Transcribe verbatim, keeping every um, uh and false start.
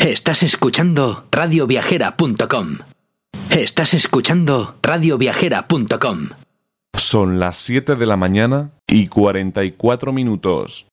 Estás escuchando radio viajera punto com. Estás escuchando radio viajera punto com. Son las siete de la mañana y cuarenta y cuatro minutos.